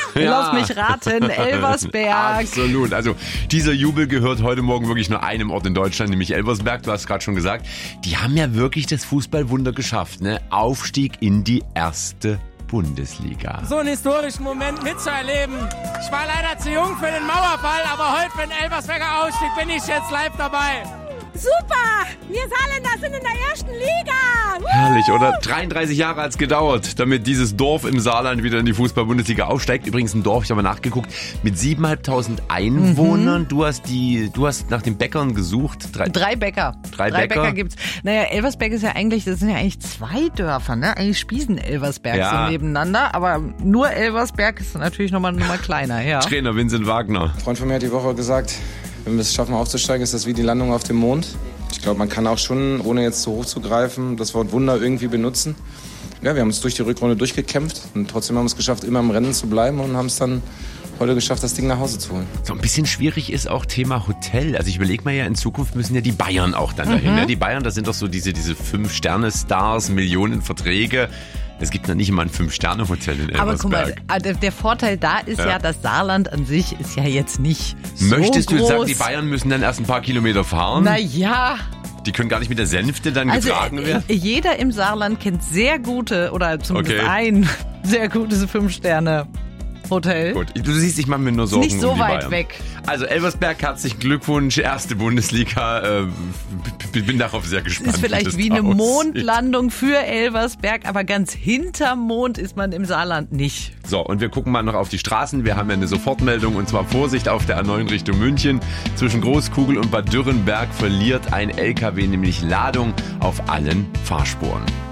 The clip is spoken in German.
Lass mich raten, Elversberg. Absolut. Also dieser Jubel gehört heute Morgen wirklich nur einem Ort in Deutschland, nämlich Elversberg. Du hast gerade schon gesagt, die haben ja wirklich das Fußballwunder geschafft, ne? Aufstieg in die erste Bundesliga. So einen historischen Moment mitzuerleben. Ich war leider zu jung für den Mauerball, aber heute für den Elversberger Ausstieg bin ich jetzt live dabei. Super! Wir Saarländer sind in der ersten Liga! Herrlich, oder? 33 Jahre hat es gedauert, damit dieses Dorf im Saarland wieder in die Fußball-Bundesliga aufsteigt. Übrigens ein Dorf, ich habe mal nachgeguckt, mit 7.500 Einwohnern. Du hast nach den Bäckern gesucht. Drei Bäcker. Drei Bäcker gibt's. Naja, Elversberg ist ja eigentlich, das sind ja eigentlich zwei Dörfer, ne? Eigentlich spießen Elversberg so nebeneinander, aber nur Elversberg ist natürlich nochmal kleiner, ja. Trainer Vincent Wagner. Ein Freund von mir hat die Woche gesagt, wenn wir es schaffen aufzusteigen, ist das wie die Landung auf dem Mond. Ich glaube, man kann auch schon, ohne jetzt zu hoch zu greifen, das Wort Wunder irgendwie benutzen. Ja, wir haben uns durch die Rückrunde durchgekämpft und trotzdem haben wir es geschafft, immer im Rennen zu bleiben und haben es dann heute geschafft, das Ding nach Hause zu holen. So ein bisschen schwierig ist auch Thema Hotel. Also ich überlege mal ja, in Zukunft müssen ja die Bayern auch dann dahin. Ja, die Bayern, das sind doch so diese 5-Sterne-Stars, Millionen Verträge. Es gibt noch nicht immer ein 5-Sterne-Hotel in Elversberg. Aber guck mal, der Vorteil da ist ja, das Saarland an sich ist ja jetzt nicht so Möchtest groß. du sagen, die Bayern müssen dann erst ein paar Kilometer fahren? Naja. Die können gar nicht mit der Sänfte dann getragen werden? Jeder im Saarland kennt sehr gute, oder zumindest ein sehr gutes 5-Sterne-Hotel. Gut, du siehst, ich mache mir nur Sorgen nicht so um die weit Bayern. weg. Also Elversberg, herzlichen Glückwunsch, erste Bundesliga. Bin darauf sehr gespannt. Ist vielleicht wie eine Mondlandung für Elversberg, aber ganz hinterm Mond ist man im Saarland nicht. So, und wir gucken mal noch auf die Straßen. Wir haben ja eine Sofortmeldung, und zwar Vorsicht auf der A9 Richtung München. Zwischen Großkugel und Bad Dürrenberg verliert ein LKW nämlich Ladung auf allen Fahrspuren.